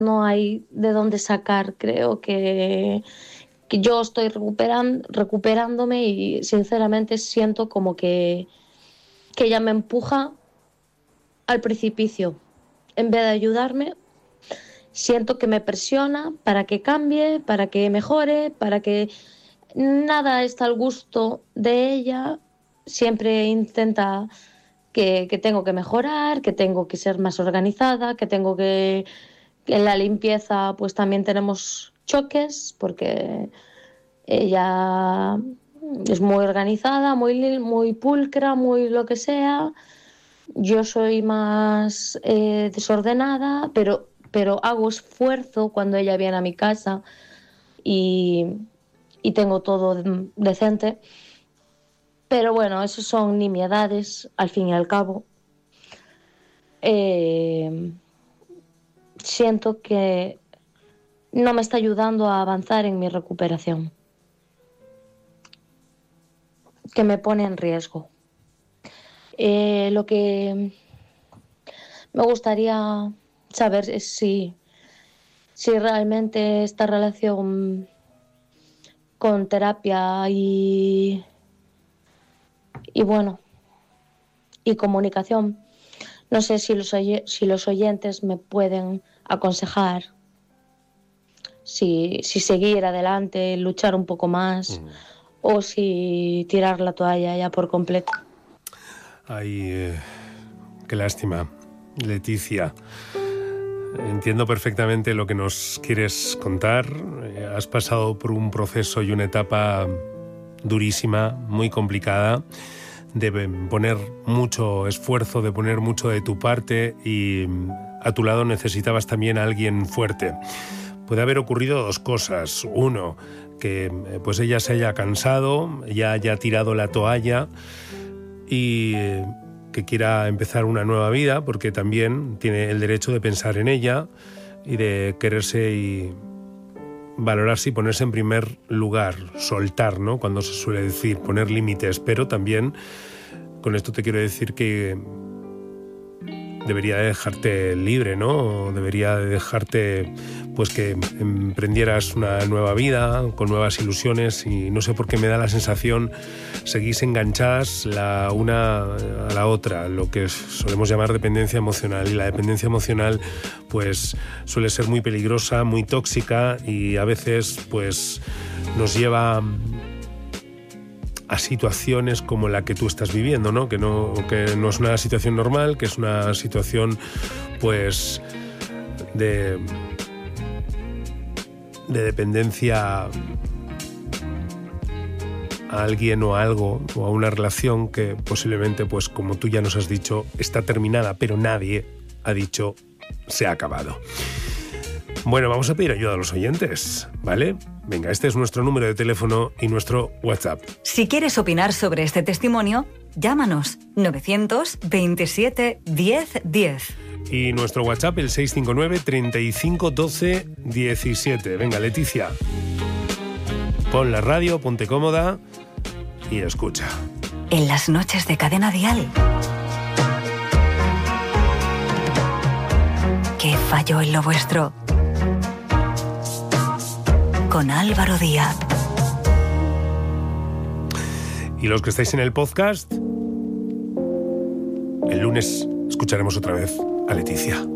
no hay de dónde sacar. Creo que yo estoy recuperándome y sinceramente siento como que ella me empuja al precipicio. En vez de ayudarme, siento que me presiona para que cambie, para que mejore, para que nada está al gusto de ella. Siempre intenta que tengo que mejorar, que tengo que ser más organizada, que en la limpieza pues también tenemos choques porque ella es muy organizada, muy pulcra, muy lo que sea. Yo soy más desordenada, pero hago esfuerzo cuando ella viene a mi casa y, y tengo todo decente. Pero bueno, eso son nimiedades, al fin y al cabo. Eh, Siento que no me está ayudando a avanzar en mi recuperación, que me pone en riesgo. Lo que me gustaría saber es si realmente esta relación con terapia y bueno, y comunicación, no sé si los oyentes me pueden aconsejar si seguir adelante, luchar un poco más o si tirar la toalla ya por completo. Ay, qué lástima, Leticia. Entiendo perfectamente lo que nos quieres contar. Has pasado por un proceso y una etapa durísima, muy complicada, de poner mucho esfuerzo, de poner mucho de tu parte y a tu lado necesitabas también a alguien fuerte. Puede haber ocurrido dos cosas. Uno, que pues ella se haya cansado, ya haya tirado la toalla y que quiera empezar una nueva vida, porque también tiene el derecho de pensar en ella y de quererse y valorarse y ponerse en primer lugar, soltar, ¿no? Cuando se suele decir, poner límites, pero también con esto te quiero decir que debería dejarte libre, ¿no? Debería dejarte, pues, que emprendieras una nueva vida con nuevas ilusiones, y no sé por qué me da la sensación seguís enganchadas la una a la otra, lo que solemos llamar dependencia emocional, y la dependencia emocional pues suele ser muy peligrosa, muy tóxica, y a veces pues nos lleva a situaciones como la que tú estás viviendo, ¿no? Que no es una situación normal, que es una situación pues de dependencia a alguien o a algo, o a una relación que posiblemente, pues como tú ya nos has dicho, está terminada, pero nadie ha dicho se ha acabado. Bueno, vamos a pedir ayuda a los oyentes, ¿vale? Venga, este es nuestro número de teléfono y nuestro WhatsApp. Si quieres opinar sobre este testimonio, llámanos 927 10 10. Y nuestro WhatsApp, el 659 35 12 17. Venga, Leticia, pon la radio, ponte cómoda y escucha. En las noches de Cadena Dial. ¿Qué falló en lo vuestro? Con Álvaro Díaz. Y los que estáis en el podcast, el lunes escucharemos otra vez a Leticia.